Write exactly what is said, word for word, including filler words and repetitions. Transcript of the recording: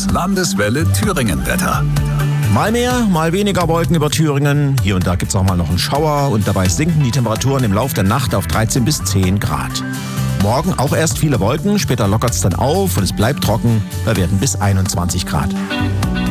Landeswelle Thüringen-Wetter. Mal mehr, mal weniger Wolken über Thüringen. Hier und da gibt es auch mal noch einen Schauer und dabei sinken die Temperaturen im Laufe der Nacht auf dreizehn bis zehn Grad. Morgen auch erst viele Wolken, später lockert es dann auf und es bleibt trocken. Da werden bis einundzwanzig Grad.